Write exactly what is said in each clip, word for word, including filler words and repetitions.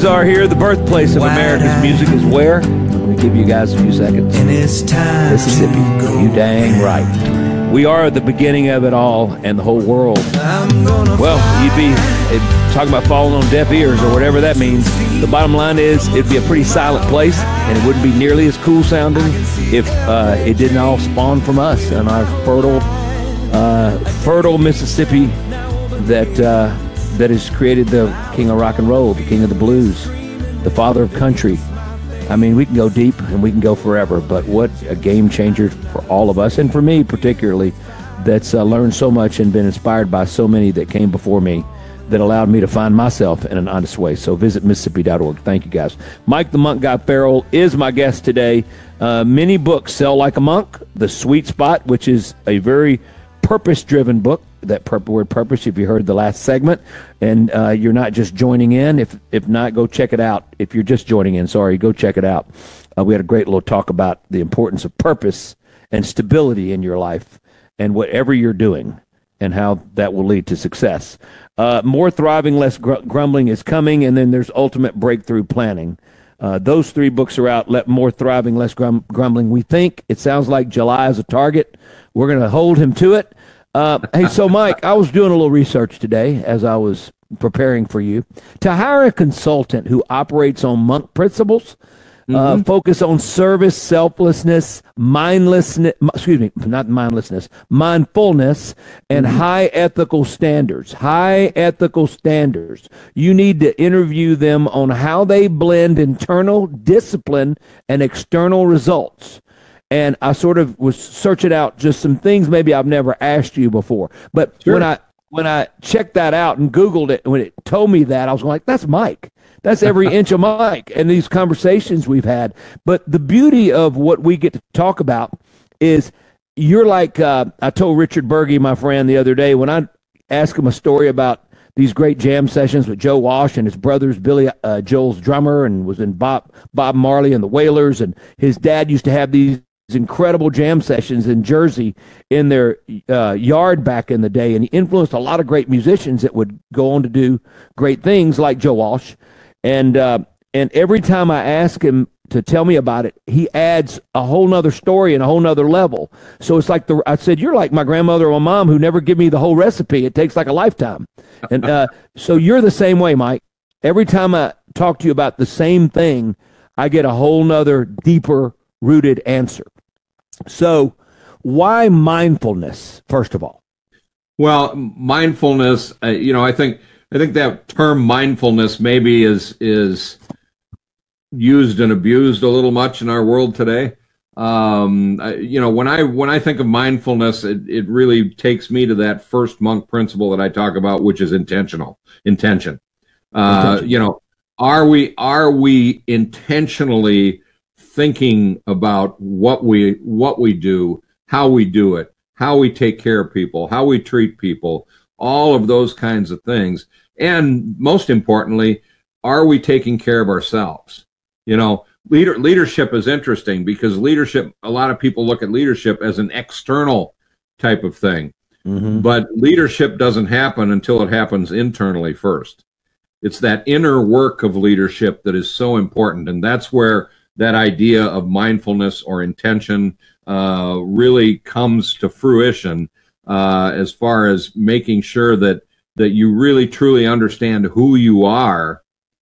Blues are here, the birthplace of America's music is where? Let me give you guys a few seconds. Mississippi. You dang right. We are the beginning of it all and the whole world. Well, you'd be uh, talking about falling on deaf ears or whatever that means. The bottom line is it'd be a pretty silent place, and it wouldn't be nearly as cool sounding if uh, it didn't all spawn from us and our fertile, uh, fertile Mississippi that uh, that has created the king of rock and roll, the king of the blues, the father of country. I mean, we can go deep and we can go forever, but what a game changer for all of us, and for me particularly, that's uh, learned so much and been inspired by so many that came before me that allowed me to find myself in an honest way. So visit Mississippi dot org. Thank you, guys. Mike the Monk Guy Farrell is my guest today. Uh, many books sell like a monk. The Sweet Spot, which is a very purpose-driven book. That pur- word purpose, if you heard the last segment, and uh, you're not just joining in. If if not, go check it out. If you're just joining in, sorry, go check it out. Uh, we had a great little talk about the importance of purpose and stability in your life and whatever you're doing and how that will lead to success. Uh, More Thriving, Less gr- Grumbling is coming, and then there's Ultimate Breakthrough Planning. Uh, those three books are out. Let More Thriving, Less grum- Grumbling. We think it sounds like July is a target. We're going to hold him to it. Uh, hey, so Mike, I was doing a little research today as I was preparing for you. To hire a consultant who operates on monk principles, mm-hmm. uh, focus on service, selflessness, mindlessness, excuse me, not mindlessness, mindfulness, and mm-hmm. high ethical standards. High ethical standards. You need to interview them on how they blend internal discipline and external results. And I sort of was searching out just some things maybe I've never asked you before. But sure. when I when I checked that out and Googled it, when it told me that, I was like, that's Mike. That's every inch of Mike and these conversations we've had. But the beauty of what we get to talk about is you're like, uh, I told Richard Berge, my friend, the other day, when I asked him a story about these great jam sessions with Joe Walsh and his brothers, Billy uh, Joel's drummer, and was in Bob, Bob Marley and the Wailers, and his dad used to have these incredible jam sessions in Jersey in their uh, yard back in the day, and he influenced a lot of great musicians that would go on to do great things like Joe Walsh. And uh, and every time I ask him to tell me about it, he adds a whole nother story and a whole nother level. So it's like the I said, you're like my grandmother or my mom who never give me the whole recipe. It takes like a lifetime. And uh, so you're the same way, Mike. Every time I talk to you about the same thing, I get a whole nother deeper rooted answer. So why mindfulness, first of all? Well, mindfulness, uh, you know, I think I think that term mindfulness maybe is is used and abused a little much in our world today. Um, I, you know, when I when I think of mindfulness, it, it really takes me to that first monk principle that I talk about, which is intentional intention. Uh, intention. You know, are we are we intentionally thinking about what we what we do, how we do it, how we take care of people, how we treat people, all of those kinds of things. And most importantly, are we taking care of ourselves? You know, leader leadership is interesting because leadership, a lot of people look at leadership as an external type of thing. Mm-hmm. But leadership doesn't happen until it happens internally first. It's that inner work of leadership that is so important, and that's where that idea of mindfulness or intention uh, really comes to fruition uh, as far as making sure that that you really truly understand who you are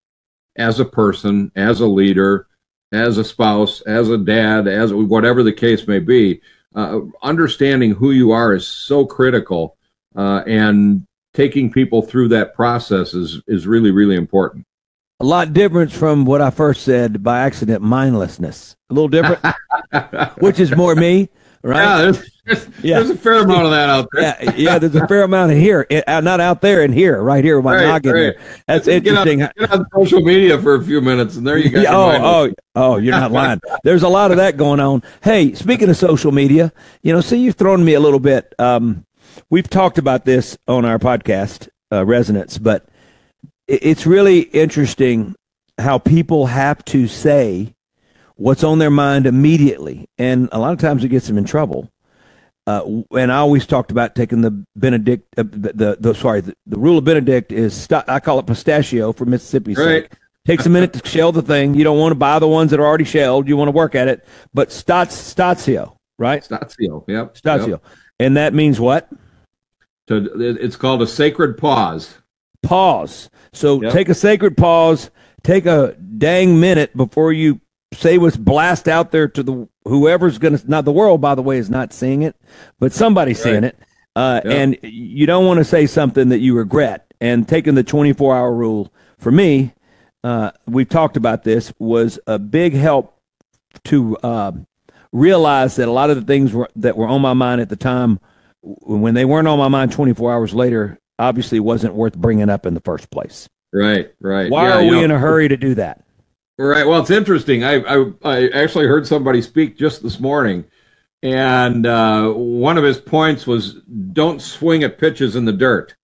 as a person, as a leader, as a spouse, as a dad, as whatever the case may be. Uh, understanding who you are is so critical, uh, and taking people through that process is is really, really important. A lot different from what I first said by accident, mindlessness. A little different, which is more me, right? Yeah, there's, there's, yeah. there's a fair amount of that out there. yeah, yeah, there's a fair amount in here. It, uh, not out there, in here, right here with my right, noggin right. here. That's get interesting. On, get on social media for a few minutes, and there you go. oh, oh, oh, you're not lying. There's a lot of that going on. Hey, speaking of social media, you know, see, you've thrown me a little bit. Um, we've talked about this on our podcast, uh, Resonance, but it's really interesting how people have to say what's on their mind immediately. And a lot of times it gets them in trouble. Uh, and I always talked about taking the Benedict, uh, the, the, the, sorry, the, the rule of Benedict is, st- I call it pistachio for Mississippi's right. sake. Takes a minute to shell the thing. You don't want to buy the ones that are already shelled. You want to work at it. But stats, Statio, right? Statio, yep. Statio. Yep. And that means what? To, it's called a sacred pause. Pause. So Yep. take a sacred pause. Take a dang minute before you say what's blast out there to the whoever's going to, not the world, by the way, is not seeing it, but somebody's Right. seeing it. Uh, Yep. And you don't want to say something that you regret. And taking the twenty-four hour rule, for me, uh, we've talked about this, was a big help to uh, realize that a lot of the things were, that were on my mind at the time, when they weren't on my mind twenty-four hours later, obviously wasn't worth bringing up in the first place. Right, right. Why yeah, are we know, in a hurry to do that? Right. Well, it's interesting. I, I, I actually heard somebody speak just this morning, and uh, one of his points was don't swing at pitches in the dirt.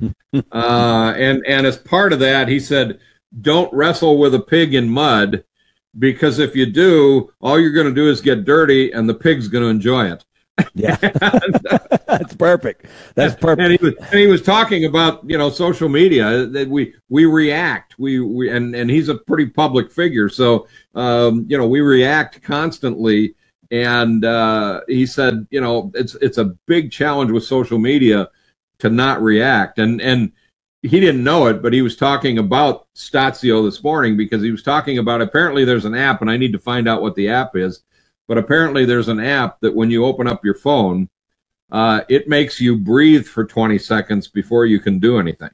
uh, and, and as part of that, he said, don't wrestle with a pig in mud, because if you do, all you're going to do is get dirty, and the pig's going to enjoy it. Yeah, that's perfect. That's perfect. And he was and he was talking about, you know, social media, that we we react. We we and and he's a pretty public figure, so um, you know, we react constantly. And uh, he said, you know, it's it's a big challenge with social media to not react. And and he didn't know it, but he was talking about Statio this morning, because he was talking about, apparently there's an app, and I need to find out what the app is. But apparently there's an app that when you open up your phone, uh, it makes you breathe for twenty seconds before you can do anything.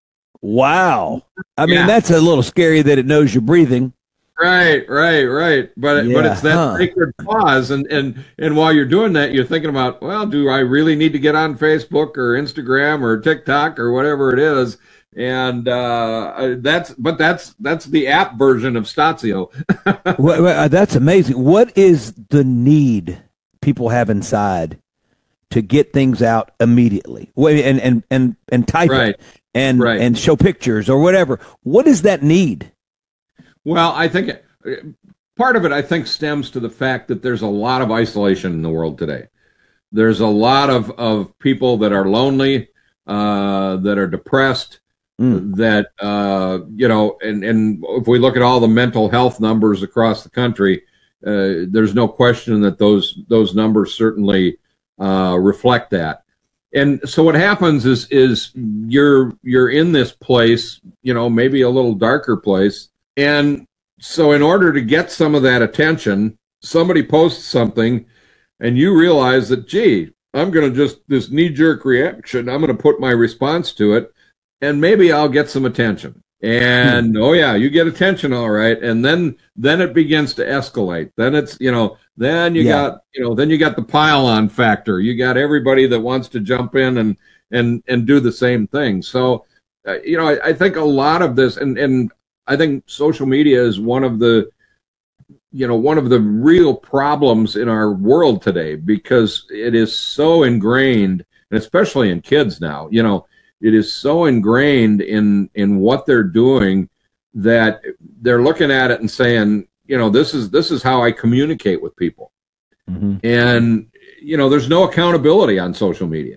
Wow. I mean, Yeah. that's a little scary that it knows you're breathing. Right, right, right. But Yeah, but it's that huh. sacred pause, and, and and while you're doing that, you're thinking about, well, do I really need to get on Facebook or Instagram or TikTok or whatever it is? And uh, that's but that's that's the app version of Statio. Well, well, that's amazing. What is the need people have inside to get things out immediately? Wait, and and and and type Right. it and Right. and show pictures or whatever. What is that need? Well, I think it, part of it, I think, stems to the fact that there's a lot of isolation in the world today. There's a lot of, of people that are lonely, uh, that are depressed, Mm. that, uh, you know, and, and if we look at all the mental health numbers across the country, uh, there's no question that those those numbers certainly uh, reflect that. And so what happens is is you're you're in this place, you know, maybe a little darker place. And so in order to get some of that attention, somebody posts something and you realize that, gee, I'm going to just, this knee-jerk reaction, I'm going to put my response to it, and maybe I'll get some attention. And, oh, yeah, you get attention, all right. And then then it begins to escalate. Then it's, you know, then you Yeah. got, you know, then you got the pile-on factor. You got everybody that wants to jump in and and and do the same thing. So, uh, you know, I, I think a lot of this, and and I think social media is one of the, you know, one of the real problems in our world today, because it is so ingrained, and especially in kids now, you know, it is so ingrained in, in what they're doing that they're looking at it and saying, you know, this is, this is how I communicate with people. Mm-hmm. And, you know, there's no accountability on social media.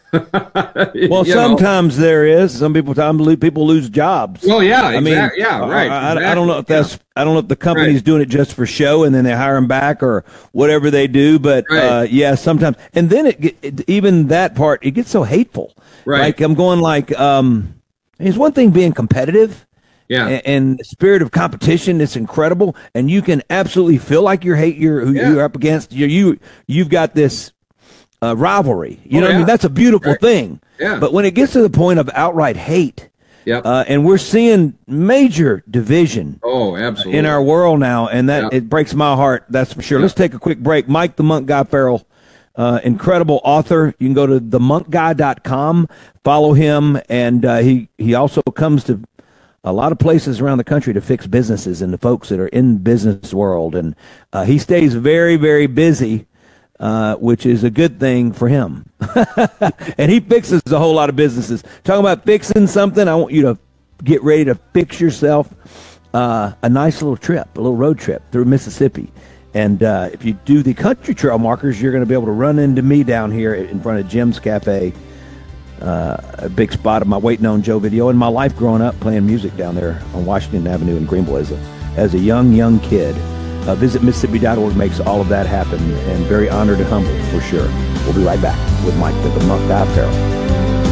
Well, You know? sometimes there is. Some people, time people lose jobs. Well, yeah, I mean, exactly. yeah, right. I, I, exactly. I don't know if that's. Yeah. I don't know if the company's Right. doing it just for show, and then they hire them back or whatever they do. But Right. uh, yeah, sometimes, and then it, get- it even that part, it gets so hateful. Right. Like I'm going like, um, it's one thing being competitive. Yeah. And, and the spirit of competition is incredible, and you can absolutely feel like you're hate you're who Yeah. you're up against. You you you've got this uh, rivalry. You Oh, know what I yeah. mean? That's a beautiful Right. thing. Yeah. But when it gets to the point of outright hate, Yep. uh, and we're seeing major division oh, absolutely. in our world now, and that Yeah. it breaks my heart. That's for sure. Yeah. Let's take a quick break. Mike the Monk Guy Farrell, uh, incredible author. You can go to the monk guy dot com, follow him, and uh, he he also comes to a lot of places around the country to fix businesses and the folks that are in business world, and uh, he stays very very busy. Uh, which is a good thing for him. And he fixes a whole lot of businesses. Talking about fixing something, I want you to get ready to fix yourself uh, a nice little trip, a little road trip through Mississippi. And uh, if you do the country trail markers, you're going to be able to run into me down here in front of Jim's Cafe uh, a big spot of my Waiting on Joe video and my life growing up playing music down there on Washington Avenue in Greenville as a, as a young, young kid. Uh, visit Mississippi dot org makes all of that happen, and very honored and humbled for sure. We'll be right back with Mike, the Monk Guy Apparel.